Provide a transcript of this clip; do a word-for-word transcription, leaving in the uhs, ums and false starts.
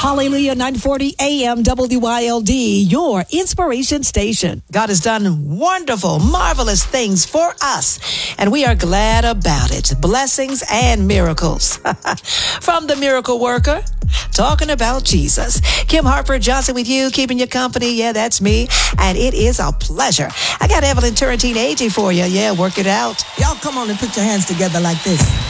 Hallelujah, nine forty A M W I L D, your inspiration station. God has done wonderful, marvelous things for us, and we are glad about it. Blessings and miracles. From the miracle worker, talking about Jesus. Kim Harper Johnson with you, keeping you company. Yeah, that's me, and it is a pleasure. I got Evelyn Turrentine Agee for you. Yeah, work it out. Y'all come on and put your hands together like this.